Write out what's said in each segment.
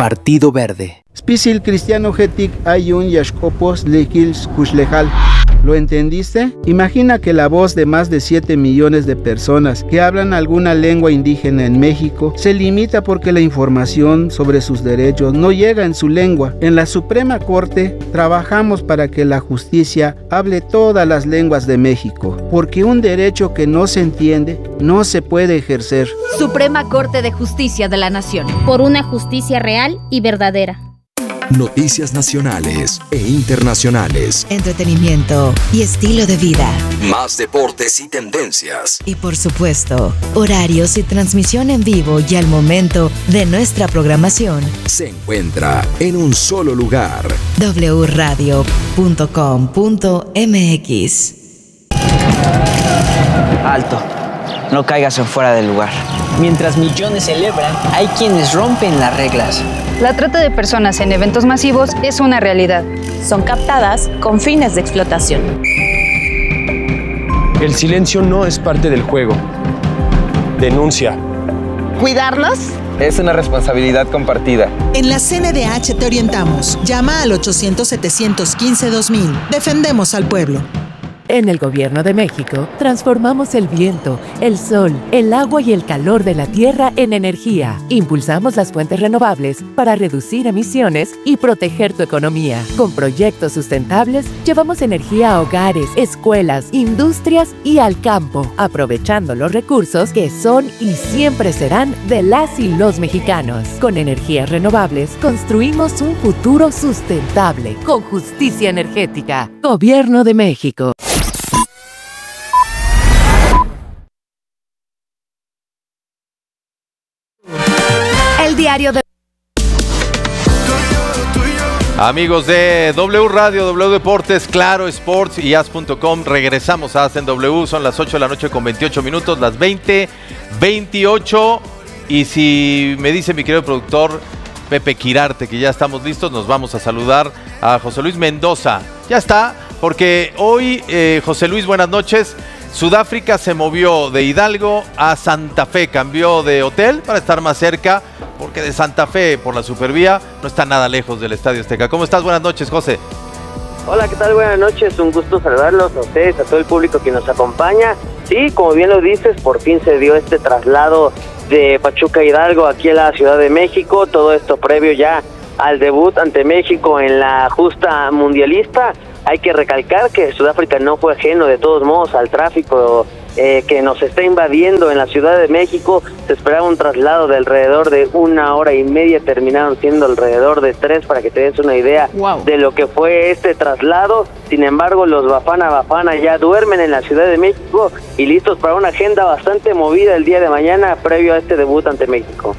Partido Verde. Spisil cristiano getik ayun yashkopos lekil kushlejal. ¿Lo entendiste? Imagina que la voz de más de 7 millones de personas que hablan alguna lengua indígena en México se limita porque la información sobre sus derechos no llega en su lengua. En la Suprema Corte trabajamos para que la justicia hable todas las lenguas de México, porque un derecho que no se entiende no se puede ejercer. Suprema Corte de Justicia de la Nación. Por una justicia real y verdadera. Noticias nacionales e internacionales. Entretenimiento y estilo de vida. Más deportes y tendencias. Y por supuesto, horarios y transmisión en vivo y al momento de nuestra programación. Se encuentra en un solo lugar. wradio.com.mx. Alto, no caigas en fuera del lugar. Mientras millones celebran, hay quienes rompen las reglas. La trata de personas en eventos masivos es una realidad. Son captadas con fines de explotación. El silencio no es parte del juego. Denuncia. ¿Cuidarnos? Es una responsabilidad compartida. En la CNDH te orientamos. Llama al 800-715-2000. Defendemos al pueblo. En el Gobierno de México, transformamos el viento, el sol, el agua y el calor de la tierra en energía. Impulsamos las fuentes renovables para reducir emisiones y proteger tu economía. Con proyectos sustentables, llevamos energía a hogares, escuelas, industrias y al campo, aprovechando los recursos que son y siempre serán de las y los mexicanos. Con energías renovables, construimos un futuro sustentable, con justicia energética. Gobierno de México. El diario de... Amigos de W Radio, W Deportes, Claro Sports y As.com, regresamos a Hacen W, son las 8 de la noche con 28 minutos, las 20:28, y si me dice mi querido productor Pepe Quirarte que ya estamos listos, nos vamos a saludar a José Luis Mendoza. Ya está, porque hoy, José Luis, buenas noches. Sudáfrica se movió de Hidalgo a Santa Fe, cambió de hotel para estar más cerca, porque de Santa Fe por la Supervía no está nada lejos del Estadio Azteca. ¿Cómo estás? Buenas noches, José. Hola, ¿qué tal? Buenas noches, un gusto saludarlos a ustedes, a todo el público que nos acompaña. Sí, como bien lo dices, por fin se dio este traslado de Pachuca a Hidalgo aquí a la Ciudad de México, todo esto previo ya al debut ante México en la justa mundialista. Hay que recalcar que Sudáfrica no fue ajeno de todos modos al tráfico que nos está invadiendo en la Ciudad de México. Se esperaba un traslado de alrededor de 1 hora y media, terminaron siendo alrededor de 3, para que te des una idea de lo que fue este traslado. Sin embargo, los Bafana ya duermen en la Ciudad de México y listos para una agenda bastante movida el día de mañana previo a este debut ante México.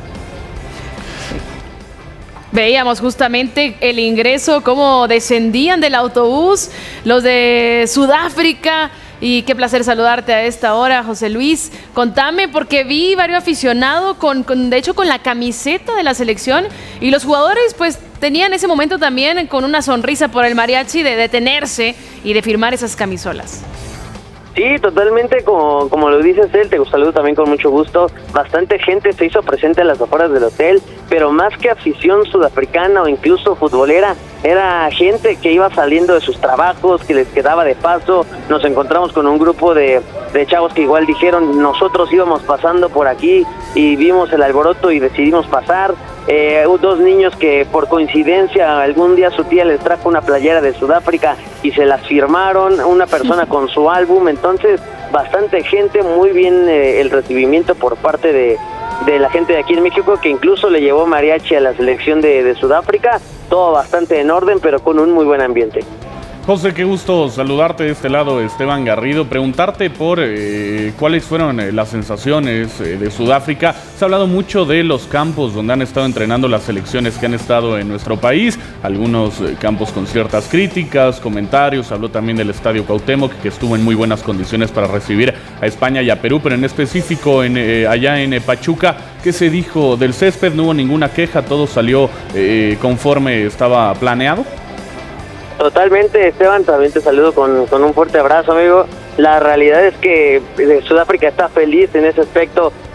Veíamos justamente el ingreso, cómo descendían del autobús los de Sudáfrica. Y qué placer saludarte a esta hora, José Luis. Contame, porque vi varios aficionados de hecho con la camiseta de la selección, y los jugadores pues tenían ese momento también con una sonrisa por el mariachi de detenerse y de firmar esas camisolas. Sí, totalmente, como lo dices él, te saludo también con mucho gusto. Bastante gente se hizo presente a las afueras del hotel, pero más que afición sudafricana o incluso futbolera, era gente que iba saliendo de sus trabajos, que les quedaba de paso. Nos encontramos con un grupo de chavos que igual dijeron, nosotros íbamos pasando por aquí y vimos el alboroto y decidimos pasar. 2 niños que por coincidencia algún día su tía les trajo una playera de Sudáfrica y se las firmaron, una persona con su álbum. Entonces bastante gente, muy bien el recibimiento por parte de la gente de aquí en México, que incluso le llevó mariachi a la selección de Sudáfrica. Todo bastante en orden, pero con un muy buen ambiente. José, qué gusto saludarte de este lado, Esteban Garrido. Preguntarte por cuáles fueron las sensaciones de Sudáfrica. Se ha hablado mucho de los campos donde han estado entrenando las selecciones que han estado en nuestro país. Algunos campos con ciertas críticas, comentarios. Habló también del Estadio Cuauhtémoc, que estuvo en muy buenas condiciones para recibir a España y a Perú. Pero en específico allá en Pachuca, ¿qué se dijo del césped? No hubo ninguna queja, todo salió conforme estaba planeado. Totalmente, Esteban, también te saludo con un fuerte abrazo, amigo. La realidad es que Sudáfrica está feliz en ese aspecto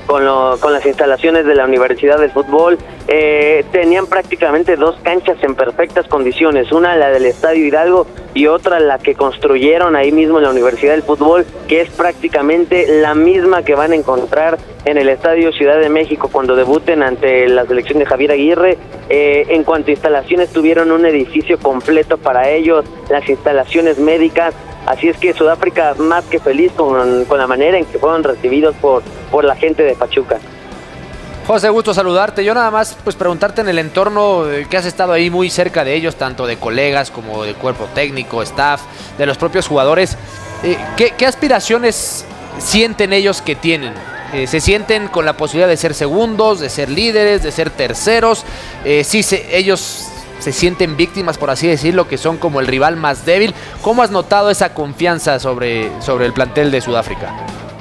con las instalaciones de la Universidad de Fútbol. Tenían prácticamente 2 canchas en perfectas condiciones, una la del Estadio Hidalgo y otra la que construyeron ahí mismo en la Universidad del Fútbol, que es prácticamente la misma que van a encontrar en el Estadio Ciudad de México cuando debuten ante la selección de Javier Aguirre. En cuanto a instalaciones, tuvieron un edificio completo para ellos, las instalaciones médicas. Así es que Sudáfrica más que feliz con la manera en que fueron recibidos por la gente de Pachuca. José, gusto saludarte. Yo nada más pues preguntarte en el entorno que has estado ahí muy cerca de ellos, tanto de colegas como de cuerpo técnico, staff, de los propios jugadores. ¿Qué aspiraciones sienten ellos que tienen? ¿Se sienten con la posibilidad de ser segundos, de ser líderes, de ser terceros? Ellos se sienten víctimas, por así decirlo, que son como el rival más débil. ¿Cómo has notado esa confianza sobre el plantel de Sudáfrica?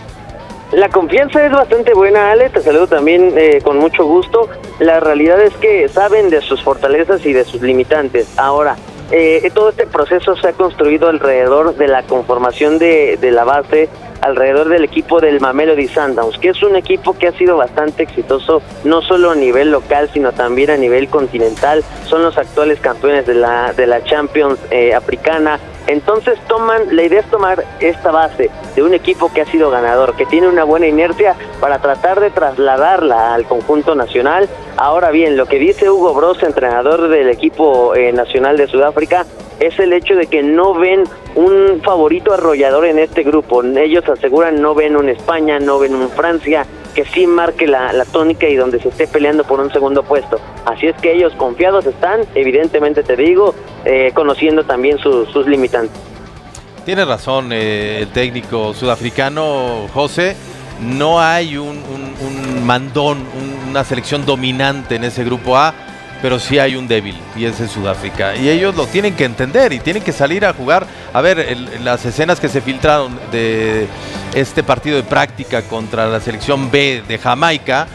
La confianza es bastante buena, Ale, te saludo también con mucho gusto. La realidad es que saben de sus fortalezas y de sus limitantes. Ahora, todo este proceso se ha construido alrededor de la conformación de la base, alrededor del equipo del Mamelodi Sundowns, que es un equipo que ha sido bastante exitoso, no solo a nivel local, sino también a nivel continental. Son los actuales campeones de la Champions africana. Entonces la idea es tomar esta base de un equipo que ha sido ganador, que tiene una buena inercia, para tratar de trasladarla al conjunto nacional. Ahora bien, lo que dice Hugo Broz, entrenador del equipo nacional de Sudáfrica, es el hecho de que no ven un favorito arrollador en este grupo. Ellos aseguran no ven un España, no ven un Francia, que sí marque la tónica y donde se esté peleando por un segundo puesto. Así es que ellos confiados están, evidentemente te digo, conociendo también sus limitantes. Tiene razón el técnico sudafricano, José. No hay un mandón, una selección dominante en ese grupo A, pero sí hay un débil, y ese es Sudáfrica. Y ellos lo tienen que entender y tienen que salir a jugar. A ver, las escenas que se filtraron de este partido de práctica contra la selección B de Jamaica,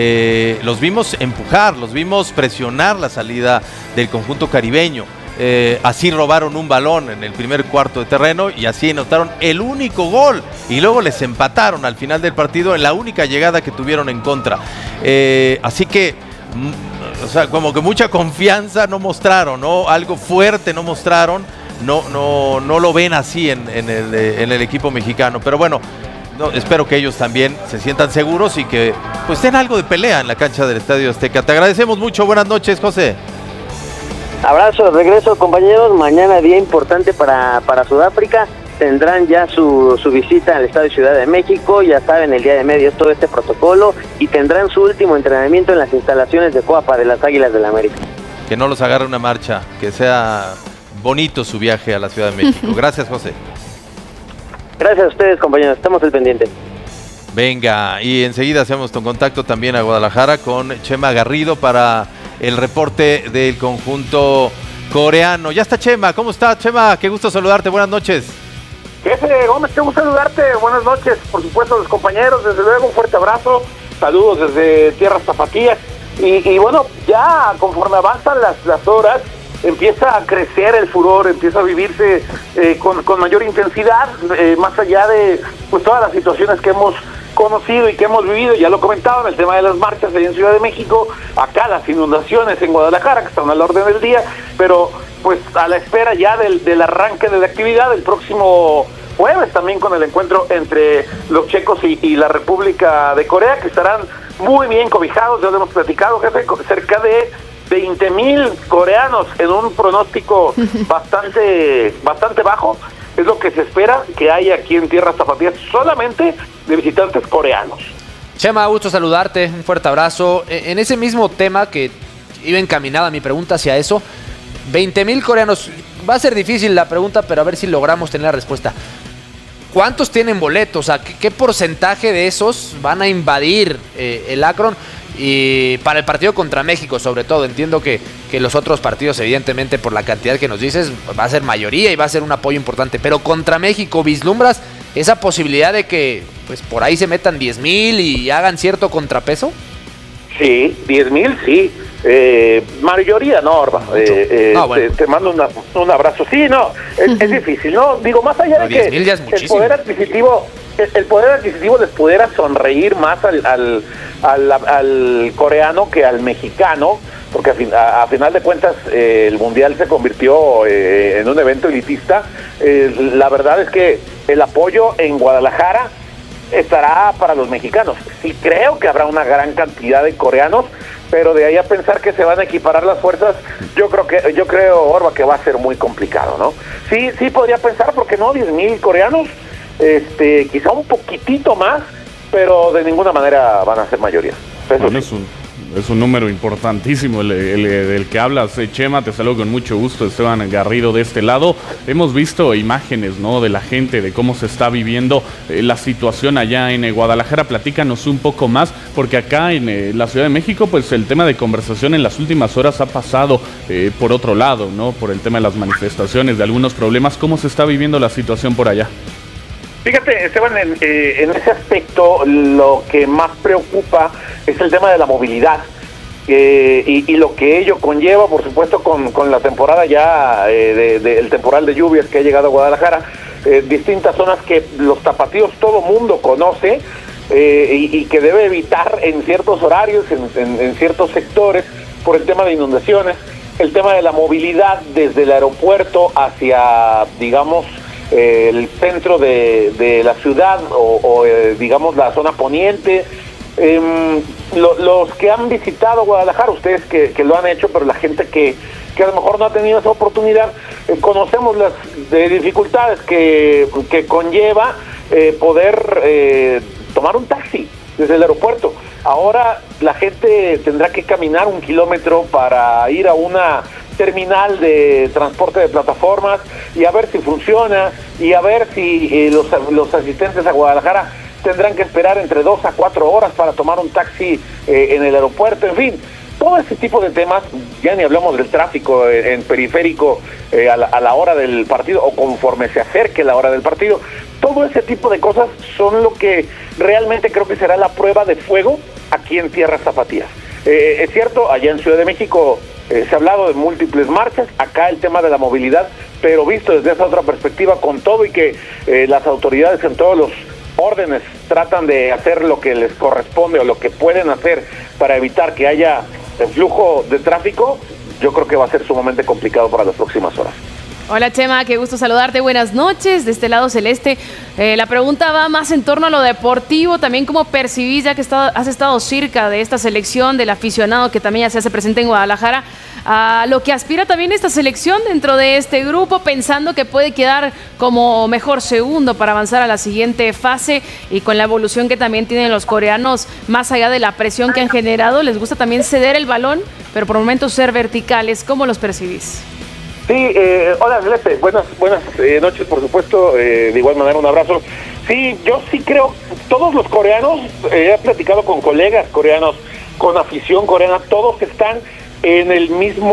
los vimos empujar, los vimos presionar la salida del conjunto caribeño. Así robaron un balón en el primer cuarto de terreno y así anotaron el único gol, y luego les empataron al final del partido en la única llegada que tuvieron en contra. Así que como que mucha confianza no mostraron, ¿no? Algo fuerte no mostraron, no lo ven así en el equipo mexicano. Pero bueno, espero que ellos también se sientan seguros y que pues den algo de pelea en la cancha del Estadio Azteca. Te agradecemos mucho, buenas noches, José. Abrazo, regreso, compañeros. Mañana día importante para Sudáfrica. Tendrán ya su visita al Estadio Ciudad de México, ya saben, el día de medio es todo este protocolo, y tendrán su último entrenamiento en las instalaciones de Coapa de las Águilas del la América. Que no los agarre una marcha, que sea bonito su viaje a la Ciudad de México. Gracias, José. Gracias a ustedes, compañeros, estamos al pendiente. Venga, y enseguida hacemos contacto también a Guadalajara con Chema Garrido para el reporte del conjunto coreano. Ya está Chema, ¿cómo está Chema? Qué gusto saludarte, buenas noches. Jefe Gómez, qué gusto saludarte, buenas noches, por supuesto los compañeros, desde luego un fuerte abrazo, saludos desde Tierras Tapatías, y bueno, ya conforme avanzan las horas, empieza a crecer el furor, empieza a vivirse con mayor intensidad, más allá de pues todas las situaciones que hemos conocido y que hemos vivido. Ya lo comentaban, el tema de las marchas ahí en Ciudad de México, acá las inundaciones en Guadalajara, que están al orden del día, pero pues a la espera ya del arranque de la actividad el próximo jueves, también con el encuentro entre los checos y la República de Corea, que estarán muy bien cobijados. Ya lo hemos platicado, jefe, cerca de 20,000 coreanos en un pronóstico bastante bajo. Es lo que se espera que haya aquí en Tierras Tapatías, solamente de visitantes coreanos. Chema, gusto saludarte, un fuerte abrazo. En ese mismo tema que iba encaminada mi pregunta hacia eso, 20,000 coreanos, va a ser difícil la pregunta, pero a ver si logramos tener la respuesta. ¿Cuántos tienen boletos? O sea, ¿qué porcentaje de esos van a invadir el Akron? Y para el partido contra México, sobre todo, entiendo que los otros partidos, evidentemente, por la cantidad que nos dices, va a ser mayoría y va a ser un apoyo importante. Pero contra México, ¿vislumbras esa posibilidad de que pues por ahí se metan 10,000 y hagan cierto contrapeso? Sí, 10,000, sí. Mayoría no, Orba. Bueno. Te mando un abrazo. Sí, no, es difícil, ¿no? Digo, más allá de que el poder adquisitivo el poder adquisitivo les pudiera sonreír más al coreano que al mexicano, porque a final de cuentas el Mundial se convirtió en un evento elitista. La verdad es que el apoyo en Guadalajara estará para los mexicanos. Sí creo que habrá una gran cantidad de coreanos, pero de ahí a pensar que se van a equiparar las fuerzas, yo creo, Orba, que va a ser muy complicado, ¿no? Sí podría pensar, ¿por qué no? 10,000 coreanos, quizá un poquitito más, pero de ninguna manera van a ser mayoría. Bueno, es un número importantísimo el que hablas, Chema. Te saludo con mucho gusto, Esteban Garrido de este lado. Hemos visto imágenes, ¿no?, de la gente, de cómo se está viviendo la situación allá en Guadalajara. Platícanos un poco más, porque acá en la Ciudad de México, pues el tema de conversación en las últimas horas ha pasado por otro lado, ¿no?, por el tema de las manifestaciones, de algunos problemas. ¿Cómo se está viviendo la situación por allá? Fíjate, Esteban, en ese aspecto lo que más preocupa es el tema de la movilidad y lo que ello conlleva, por supuesto, con la temporada ya, el temporal de lluvias que ha llegado a Guadalajara, distintas zonas que los tapatíos todo mundo conoce y que debe evitar en ciertos horarios, en ciertos sectores, por el tema de inundaciones, el tema de la movilidad desde el aeropuerto hacia, digamos, el centro de la ciudad o digamos la zona poniente. Los que han visitado Guadalajara, ustedes que lo han hecho, pero la gente que a lo mejor no ha tenido esa oportunidad, conocemos las dificultades que conlleva poder tomar un taxi desde el aeropuerto. Ahora la gente tendrá que caminar 1 kilómetro para ir a una terminal de transporte de plataformas y a ver si funciona y a ver si los asistentes a Guadalajara tendrán que esperar entre 2 a 4 horas para tomar un taxi en el aeropuerto. En fin, todo ese tipo de temas, ya ni hablamos del tráfico en periférico a la hora del partido o conforme se acerque la hora del partido. Todo ese tipo de cosas son lo que realmente creo que será la prueba de fuego aquí en Tierras Tapatías. Es cierto, allá en Ciudad de México se ha hablado de múltiples marchas, acá el tema de la movilidad, pero visto desde esa otra perspectiva, con todo y que las autoridades en todos los órdenes tratan de hacer lo que les corresponde o lo que pueden hacer para evitar que haya flujo de tráfico, yo creo que va a ser sumamente complicado para las próximas horas. Hola Chema, qué gusto saludarte, buenas noches, de este lado celeste. La pregunta va más en torno a lo deportivo, también cómo percibís, ya que has estado cerca de esta selección, del aficionado que también ya se hace presente en Guadalajara, a lo que aspira también esta selección dentro de este grupo, pensando que puede quedar como mejor segundo para avanzar a la siguiente fase, y con la evolución que también tienen los coreanos, más allá de la presión que han generado, les gusta también ceder el balón, pero por momentos ser verticales. ¿Cómo los percibís? Sí, hola Celeste, buenas noches, por supuesto, de igual manera un abrazo. Sí, yo sí creo, todos los coreanos, he platicado con colegas coreanos, con afición coreana, todos están en el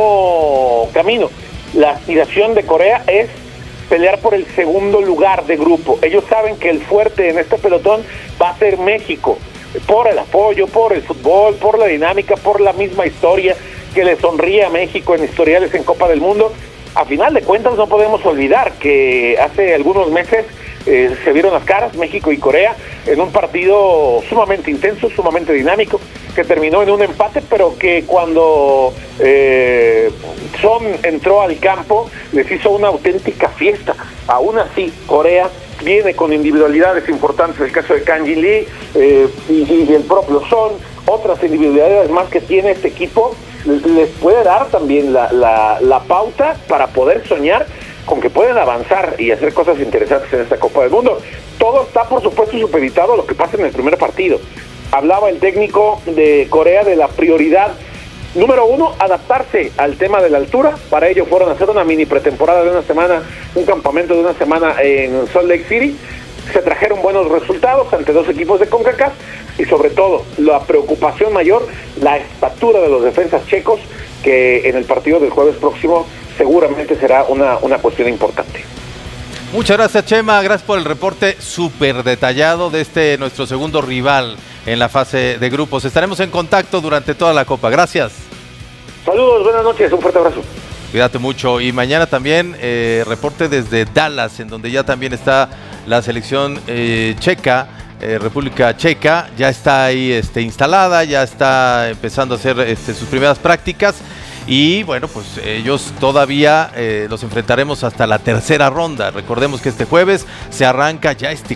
mismo camino. La aspiración de Corea es pelear por el segundo lugar de grupo. Ellos saben que el fuerte en este pelotón va a ser México, por el apoyo, por el fútbol, por la dinámica, por la misma historia que le sonríe a México en historiales en Copa del Mundo. A final de cuentas no podemos olvidar que hace algunos meses se vieron las caras México y Corea en un partido sumamente intenso, sumamente dinámico, que terminó en un empate, pero que cuando Son entró al campo les hizo una auténtica fiesta. Aún así, Corea viene con individualidades importantes, el caso de Kang Jin Lee y el propio Son, otras individualidades más que tiene este equipo, les puede dar también la pauta para poder soñar con que pueden avanzar y hacer cosas interesantes en esta Copa del Mundo. Todo está, por supuesto, supeditado a lo que pasa en el primer partido. Hablaba el técnico de Corea de la prioridad número 1, adaptarse al tema de la altura. Para ello fueron a hacer una mini pretemporada de una semana, un campamento de una semana en Salt Lake City. Se trajeron buenos resultados ante 2 equipos de CONCACAF y sobre todo la preocupación mayor, la estatura de los defensas checos, que en el partido del jueves próximo seguramente será una cuestión importante. Muchas gracias, Chema, gracias por el reporte súper detallado de nuestro segundo rival en la fase de grupos. Estaremos en contacto durante toda la Copa. Gracias. Saludos, buenas noches, un fuerte abrazo. Cuídate mucho. Y mañana también reporte desde Dallas, en donde ya también está la selección checa, República Checa, ya está ahí instalada, ya está empezando a hacer sus primeras prácticas. Y bueno, pues ellos todavía los enfrentaremos hasta la tercera ronda. Recordemos que este jueves se arranca,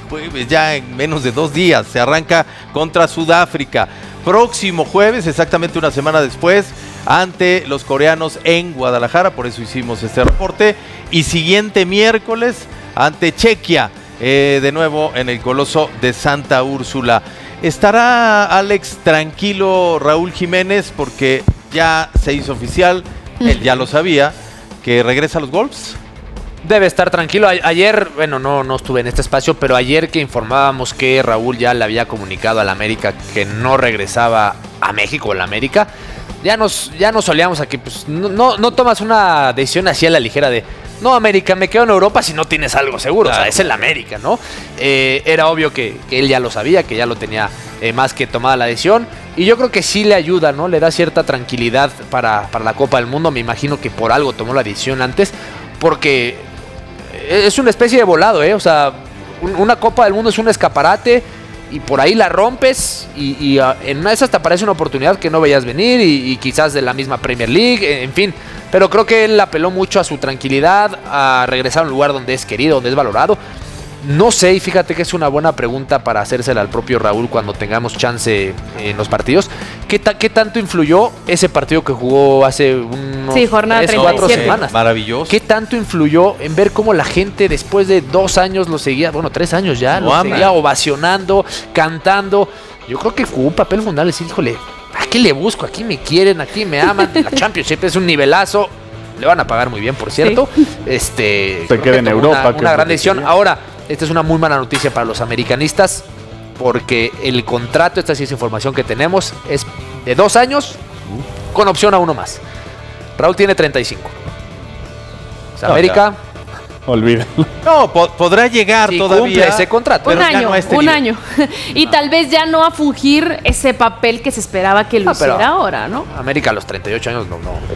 ya en menos de 2 días, se arranca contra Sudáfrica. Próximo jueves, exactamente una semana después, ante los coreanos en Guadalajara, por eso hicimos este reporte. Y siguiente miércoles ante Chequia, de nuevo en el Coloso de Santa Úrsula. ¿Estará Alex tranquilo Raúl Jiménez? Porque ya se hizo oficial, él ya lo sabía, que regresa a los Wolves. Debe estar tranquilo. Ayer, bueno, no estuve en este espacio, pero ayer que informábamos que Raúl ya le había comunicado al América que no regresaba a México, el América, ya nos olíamos a que pues, no tomas una decisión así a la ligera de no, América, me quedo en Europa si no tienes algo seguro. Claro. O sea, es el América, ¿no? Era obvio que él ya lo sabía, que ya lo tenía más que tomada la decisión. Y yo creo que sí le ayuda, ¿no? Le da cierta tranquilidad para la Copa del Mundo. Me imagino que por algo tomó la decisión antes, porque es una especie de volado, ¿eh? O sea, una Copa del Mundo es un escaparate y por ahí la rompes y en una de esas te aparece una oportunidad que no veías venir y quizás de la misma Premier League, en fin. Pero creo que él apeló mucho a su tranquilidad, a regresar a un lugar donde es querido, donde es valorado. No sé, y fíjate que es una buena pregunta para hacérsela al propio Raúl cuando tengamos chance en los partidos. ¿Qué tanto influyó ese partido que jugó hace unos 4 semanas? Maravilloso. ¿Qué tanto influyó en ver cómo la gente después de 2 años lo seguía, 3 años ya, lo seguía ovacionando, cantando? Yo creo que jugó un papel fundamental, decir, híjole, aquí le busco, aquí me quieren, aquí me aman. La Championship es un nivelazo. Le van a pagar muy bien, por cierto. Sí. Se queda en Europa. Una gran decisión. Ahora, esta es una muy mala noticia para los americanistas, porque el contrato, esta sí es información que tenemos, es de 2 años con opción a 1 más. Raúl tiene 35. O sea, América... Olvídalo. No, podrá llegar todavía. Cumple ese contrato. Un año. Y tal vez ya no a fungir ese papel que se esperaba que lo hiciera ahora, ¿no? América a los 38 años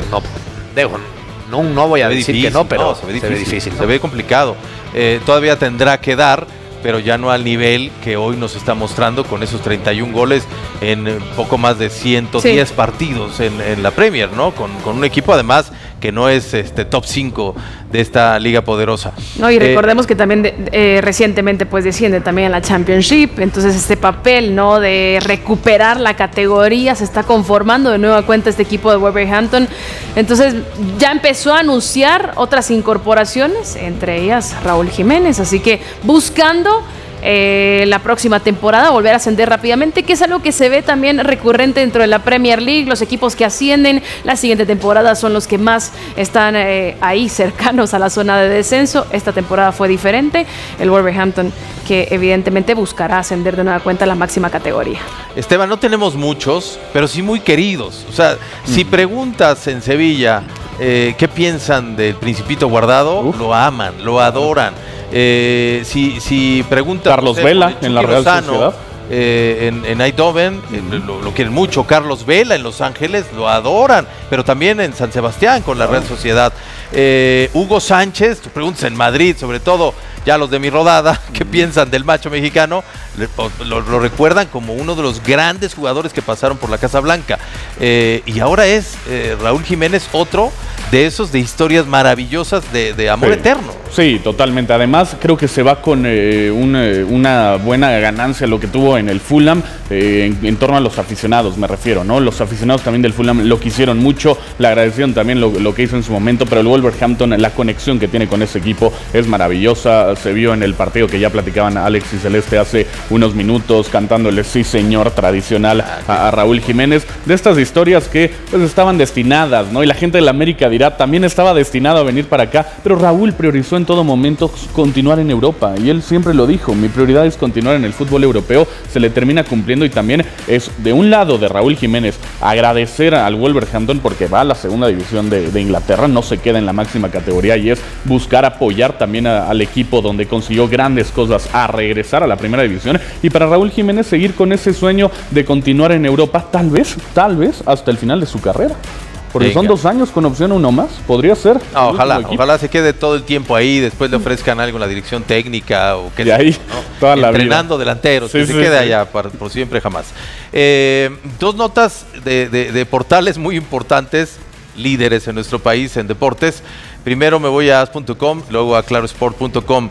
no voy a decir difícil, que no, pero se ve difícil. Se ve complicado. Todavía tendrá que dar, pero ya no al nivel que hoy nos está mostrando con esos 31 goles en poco más de 110 partidos en la Premier, ¿no? Con un equipo además que no es top 5 de esta liga poderosa. No, y recordemos que también recientemente pues desciende también a la Championship, entonces este papel, ¿no?, de recuperar la categoría se está conformando de nueva cuenta este equipo de Wolverhampton. Entonces ya empezó a anunciar otras incorporaciones, entre ellas Raúl Jiménez, así que buscando la próxima temporada volver a ascender rápidamente, que es algo que se ve también recurrente dentro de la Premier League. Los equipos que ascienden la siguiente temporada son los que más están ahí cercanos a la zona de descenso. Esta temporada fue diferente, el Wolverhampton que evidentemente buscará ascender de nueva cuenta a la máxima categoría. Esteban, no tenemos muchos, pero sí muy queridos. O sea, si preguntas en Sevilla qué piensan del Principito Guardado, lo aman, lo adoran. Si pregunta Carlos Vela en la Real Sociedad, en Eindhoven lo quieren mucho. Carlos Vela en Los Ángeles lo adoran, pero también en San Sebastián con la Real Sociedad. Hugo Sánchez, tú preguntas en Madrid, sobre todo ya los de mi rodada, ¿qué piensan del macho mexicano? Lo recuerdan como uno de los grandes jugadores que pasaron por la Casa Blanca. Y ahora es Raúl Jiménez, otro de esos de historias maravillosas de amor eterno. Sí, totalmente. Además, creo que se va con una buena ganancia lo que tuvo en el Fulham, en torno a los aficionados, me refiero, ¿no? Los aficionados también del Fulham lo quisieron mucho, le agradecieron también lo que hizo en su momento, pero el Wolverhampton, la conexión que tiene con ese equipo es maravillosa. Se vio en el partido que ya platicaban Alex y Celeste hace unos minutos, cantándole sí señor tradicional a Raúl Jiménez, de estas historias que pues estaban destinadas, ¿no? Y la gente de la América dirá, también estaba destinado a venir para acá, pero Raúl priorizó en todo momento continuar en Europa, y él siempre lo dijo, mi prioridad es continuar en el fútbol europeo. Se le termina cumpliendo, y también es de un lado de Raúl Jiménez agradecer al Wolverhampton porque va a la segunda división de Inglaterra, no se queda en la máxima categoría, y es buscar apoyar también al equipo donde consiguió grandes cosas a regresar a la primera división, y para Raúl Jiménez seguir con ese sueño de continuar en Europa, tal vez hasta el final de su carrera. Porque son 2 años con opción a uno más, podría ser. No, ojalá se quede todo el tiempo ahí, después le ofrezcan algo en la dirección técnica o que ahí, toda la entrenando delanteros, que se quede allá por siempre jamás. 2 notas de portales muy importantes, líderes en nuestro país en deportes. Primero me voy a as.com, luego a clarosport.com.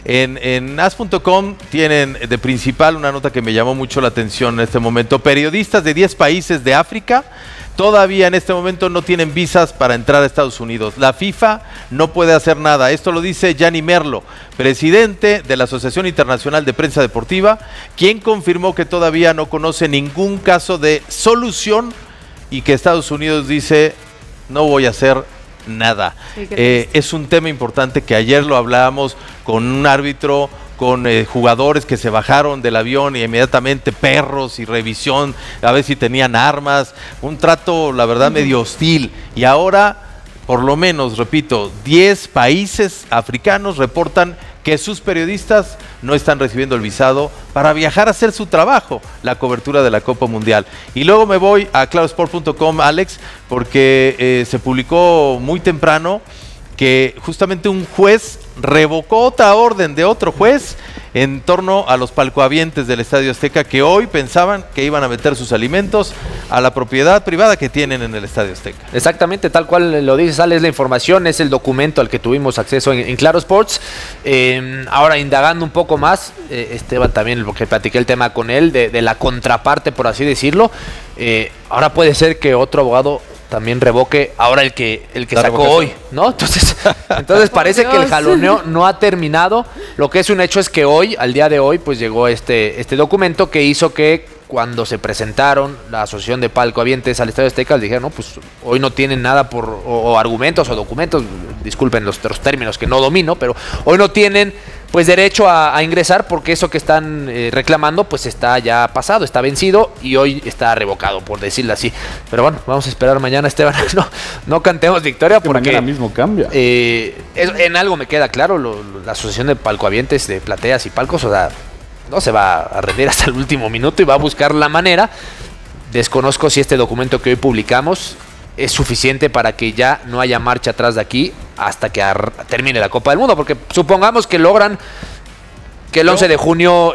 En as.com tienen de principal una nota que me llamó mucho la atención en este momento. Periodistas de 10 países de África todavía en este momento no tienen visas para entrar a Estados Unidos. La FIFA no puede hacer nada. Esto lo dice Gianni Merlo, presidente de la Asociación Internacional de Prensa Deportiva, quien confirmó que todavía no conoce ningún caso de solución y que Estados Unidos dice, no voy a hacer nada. Sí, es un tema importante que ayer lo hablábamos con un árbitro, con jugadores que se bajaron del avión y inmediatamente perros y revisión, a ver si tenían armas, un trato, la verdad, medio hostil. Y ahora, por lo menos, repito, 10 países africanos reportan que sus periodistas no están recibiendo el visado para viajar a hacer su trabajo, la cobertura de la Copa Mundial. Y luego me voy a clarosport.com, Alex, porque se publicó muy temprano que justamente un juez revocó otra orden de otro juez en torno a los palcohabientes del Estadio Azteca, que hoy pensaban que iban a meter sus alimentos a la propiedad privada que tienen en el Estadio Azteca. Exactamente, tal cual lo dices, Ale, es la información, es el documento al que tuvimos acceso en Claro Sports. Ahora, indagando un poco más, Esteban también, porque platiqué el tema con él, de la contraparte, por así decirlo, ahora puede ser que otro abogado también revoque ahora el que sacó hoy, ¿no? Entonces parece que el jaloneo no ha terminado. Lo que es un hecho es que hoy, al día de hoy, pues llegó este documento que hizo que cuando se presentaron la Asociación de Palcohabientes al Estadio Azteca, les dijeron, no, pues hoy no tienen nada o argumentos o documentos, disculpen los términos que no domino, pero hoy no tienen pues derecho a ingresar porque eso que están reclamando pues está ya pasado, está vencido y hoy está revocado, por decirlo así. Pero bueno, vamos a esperar mañana, Esteban. No cantemos victoria porque mañana mismo cambia. En algo me queda claro, la Asociación de Palcohabientes de plateas y palcos, o sea, no se va a rendir hasta el último minuto y va a buscar la manera. Desconozco si este documento que hoy publicamos es suficiente para que ya no haya marcha atrás de aquí hasta que termine la Copa del Mundo, porque supongamos que logran que el 11 de junio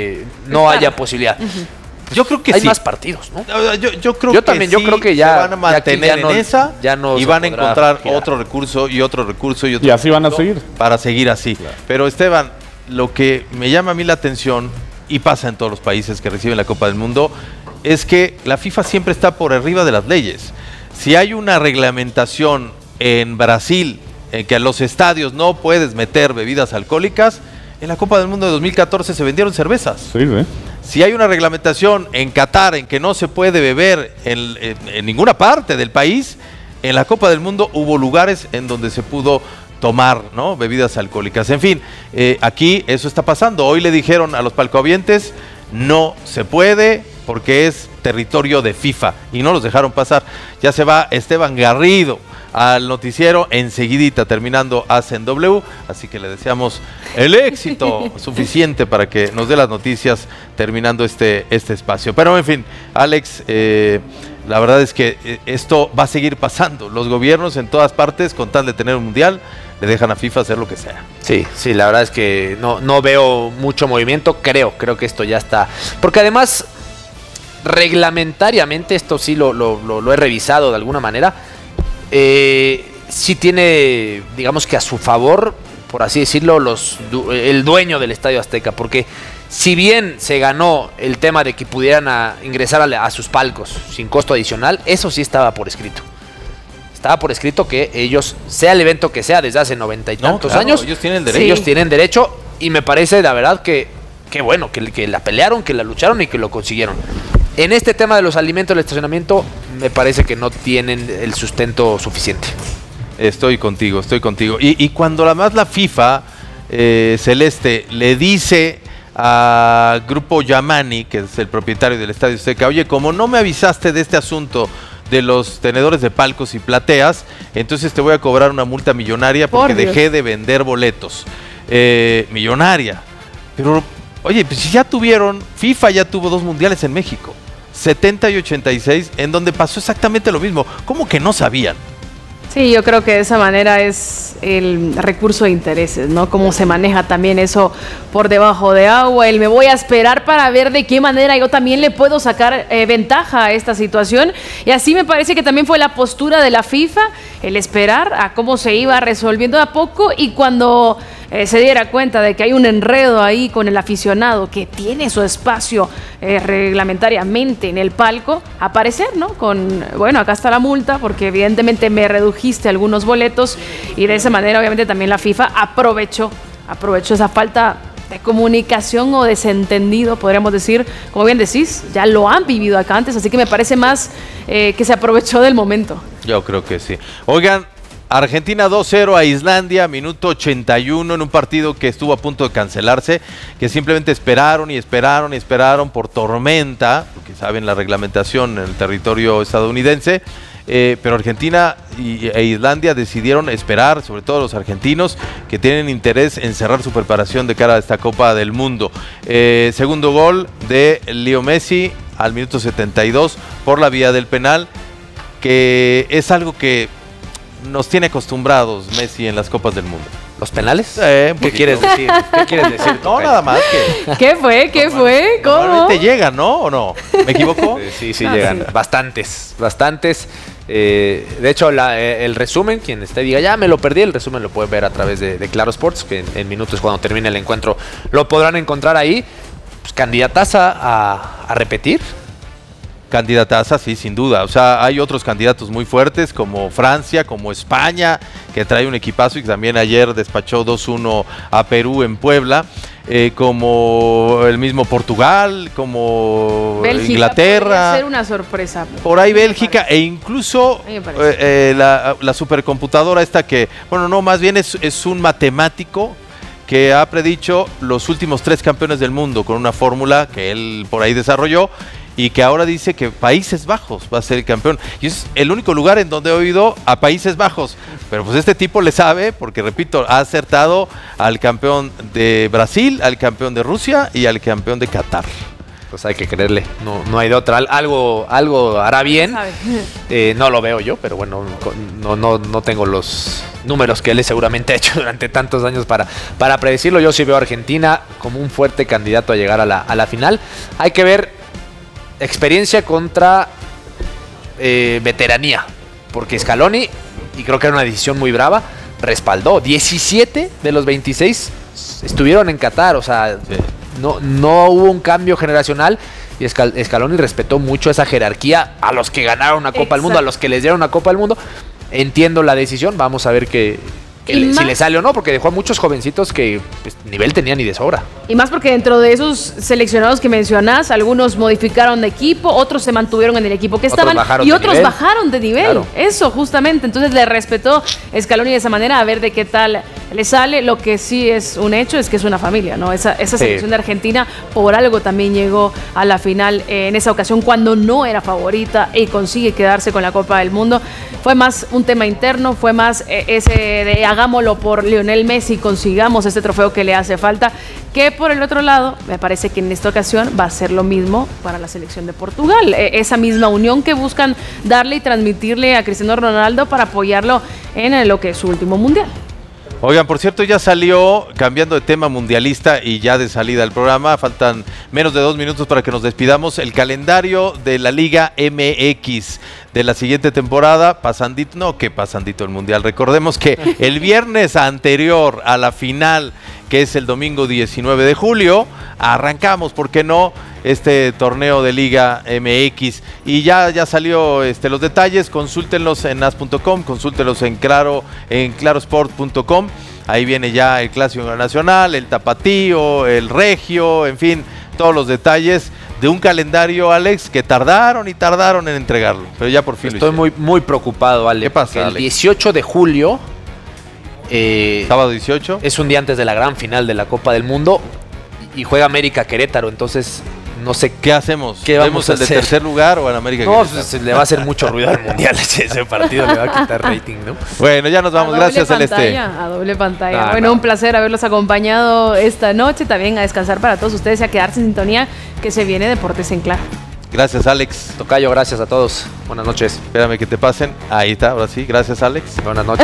no haya posibilidad. Yo creo que hay sí. más partidos, ¿no? Yo creo que ya se van a mantener en esa y van a encontrar girar. otro recurso y otro recurso y otro y así van a seguir. Para seguir así. Claro. Pero Esteban, lo que me llama a mí la atención, y pasa en todos los países que reciben la Copa del Mundo, es que la FIFA siempre está por arriba de las leyes. Si hay una reglamentación en Brasil en que a los estadios no puedes meter bebidas alcohólicas, en la Copa del Mundo de 2014 se vendieron cervezas. Sí, ¿eh? Si hay una reglamentación en Qatar en que no se puede beber en ninguna parte del país, en la Copa del Mundo hubo lugares en donde se pudo tomar, ¿no?, bebidas alcohólicas. En fin, aquí eso está pasando. Hoy le dijeron a los palcohabientes, no se puede porque es territorio de FIFA y no los dejaron pasar. Ya se va Esteban Garrido al noticiero enseguidita, terminando Hacen W, así que le deseamos el éxito suficiente para que nos dé las noticias terminando este espacio. Pero en fin, Alex, la verdad es que esto va a seguir pasando. Los gobiernos en todas partes, con tal de tener un mundial, le dejan a FIFA hacer lo que sea. Sí, la verdad es que no veo mucho movimiento. Creo que esto ya está. Porque además, reglamentariamente, esto sí lo he revisado de alguna manera. Sí tiene, digamos que a su favor, por así decirlo, el dueño del Estadio Azteca, porque si bien se ganó el tema de que pudieran ingresar a sus palcos sin costo adicional, eso sí estaba por escrito. Estaba por escrito que ellos, sea el evento que sea, desde hace 90 y tantos años, ellos tienen derecho. Ellos tienen derecho, y me parece, la verdad, que bueno, que la pelearon, que la lucharon y que lo consiguieron. En este tema de los alimentos del estacionamiento, me parece que no tienen el sustento suficiente. Estoy contigo. Y cuando además la FIFA, Celeste, le dice a Grupo Yamani, que es el propietario del Estadio Azteca, oye, como no me avisaste de este asunto de los tenedores de palcos y plateas, entonces te voy a cobrar una multa millonaria porque dejé de vender boletos. Millonaria. Pero, oye, pues si ya FIFA ya tuvo 2 mundiales en México. 70 y 86, en donde pasó exactamente lo mismo. ¿Cómo que no sabían? Sí, yo creo que de esa manera es el recurso de intereses, ¿no? Cómo se maneja también eso por debajo de agua. Me voy a esperar para ver de qué manera yo también le puedo sacar ventaja a esta situación. Y así me parece que también fue la postura de la FIFA, el esperar a cómo se iba resolviendo de a poco, y cuando se diera cuenta de que hay un enredo ahí con el aficionado que tiene su espacio reglamentariamente en el palco, aparecer, ¿no? Bueno, acá está la multa porque evidentemente me redujiste algunos boletos, y de esa manera obviamente también la FIFA aprovechó esa falta de comunicación o desentendido, podríamos decir, como bien decís, ya lo han vivido acá antes, así que me parece más que se aprovechó del momento. Yo creo que sí. Oigan, Argentina 2-0 a Islandia, minuto 81, en un partido que estuvo a punto de cancelarse, que simplemente esperaron por tormenta, porque saben la reglamentación en el territorio estadounidense, pero Argentina e Islandia decidieron esperar, sobre todo los argentinos, que tienen interés en cerrar su preparación de cara a esta Copa del Mundo. Segundo gol de Leo Messi al minuto 72 por la vía del penal, que es algo que nos tiene acostumbrados Messi en las Copas del Mundo. ¿Los penales? ¿Qué quieres decir? ¿Qué quieres decir? No, nada más que... ¿Qué fue? ¿Cómo? Normalmente llegan, ¿no? ¿O no? ¿Me equivoco? Sí, llegan. Sí. Bastantes. De hecho, el resumen, quien esté diga, ya me lo perdí, el resumen lo pueden ver a través de Claro Sports, que en minutos cuando termine el encuentro lo podrán encontrar ahí. Pues, candidataza a repetir. Candidataza, sí, sin duda. O sea, hay otros candidatos muy fuertes como Francia, como España, que trae un equipazo y que también ayer despachó 2-1 a Perú en Puebla, como el mismo Portugal, como Bélgica, Inglaterra. Podría ser una sorpresa. Por ahí Bélgica e incluso la supercomputadora esta que, bueno, no, más bien es un matemático que ha predicho los últimos 3 campeones del mundo con una fórmula que él por ahí desarrolló, y que ahora dice que Países Bajos va a ser el campeón. Y es el único lugar en donde he oído a Países Bajos. Pero pues este tipo le sabe, porque repito, ha acertado al campeón de Brasil, al campeón de Rusia y al campeón de Qatar. Pues hay que creerle, no hay de otra. Algo hará bien. No lo veo yo, pero bueno, no tengo los números que él seguramente ha hecho durante tantos años para predecirlo. Yo sí veo a Argentina como un fuerte candidato a llegar a la final. Hay que ver experiencia contra veteranía, porque Scaloni, y creo que era una decisión muy brava, respaldó. 17 de los 26 estuvieron en Qatar, o sea, no hubo un cambio generacional, y Scaloni respetó mucho esa jerarquía a los que ganaron una Copa del Mundo, a los que les dieron una Copa del Mundo. Entiendo la decisión, vamos a ver si le sale o no, porque dejó a muchos jovencitos que pues, nivel tenían y de sobra. Y más porque dentro de esos seleccionados que mencionás, algunos modificaron de equipo, otros se mantuvieron en el equipo que estaban y otros bajaron de nivel. Claro. Eso, justamente. Entonces le respetó Scaloni de esa manera, a ver de qué tal le sale. Lo que sí es un hecho es que es una familia, ¿no? Esa selección de Argentina por algo también llegó a la final en esa ocasión cuando no era favorita y consigue quedarse con la Copa del Mundo. Fue más un tema interno, fue más ese de hagámoslo por Lionel Messi, consigamos este trofeo que le hace falta, que por el otro lado, me parece que en esta ocasión va a ser lo mismo para la selección de Portugal, esa misma unión que buscan darle y transmitirle a Cristiano Ronaldo para apoyarlo en lo que es su último mundial. Oigan, por cierto, ya salió, cambiando de tema mundialista y ya de salida del programa, faltan menos de 2 minutos para que nos despidamos, el calendario de la Liga MX de la siguiente temporada, pasandito el mundial. Recordemos que el viernes anterior a la final, que es el domingo 19 de julio, arrancamos, ¿por qué no?, este torneo de Liga MX, y ya salió los detalles. Consúltenlos en as.com, consúltenlos en clarosport.com. Ahí viene ya el Clásico Nacional, el Tapatío, el Regio, en fin, todos los detalles de un calendario, Alex, que tardaron en entregarlo, pero ya por fin estoy muy preocupado, Alex. ¿Qué pasa, el Alex? 18 de julio sábado 18 es un día antes de la gran final de la Copa del Mundo y juega América Querétaro, entonces no sé qué hacemos. ¿Qué vamos a hacer? ¿De tercer lugar o en América No, Querétaro? pues, le va a hacer mucho ruido al mundial ese partido, le va a quitar rating, ¿no? Bueno, ya nos vamos, gracias Celeste. A doble pantalla. Un placer haberlos acompañado esta noche, también a descansar para todos ustedes y a quedarse en sintonía, que se viene Deportes en Claro. Gracias, Alex. Tocayo, gracias a todos. Buenas noches. Espérame que te pasen. Ahí está, ahora sí. Gracias, Alex. Buenas noches.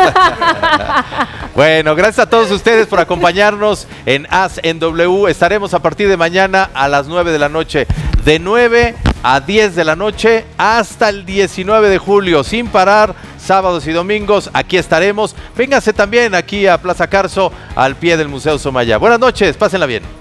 Bueno, gracias a todos ustedes por acompañarnos en As en W. Estaremos a partir de mañana a las 9 de la noche. De 9 a 10 de la noche hasta el 19 de julio. Sin parar, sábados y domingos. Aquí estaremos. Véngase también aquí a Plaza Carso, al pie del Museo Somaya. Buenas noches, pásenla bien.